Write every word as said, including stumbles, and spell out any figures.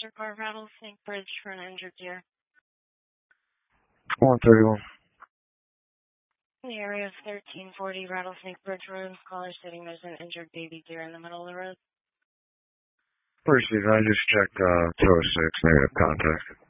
report Rattlesnake Bridge for an injured deer. one thirty-one. In the area of thirteen forty Rattlesnake Bridge Road, caller stating there's an injured baby deer in the middle of the road. First, I just checked uh, two oh six, negative contact.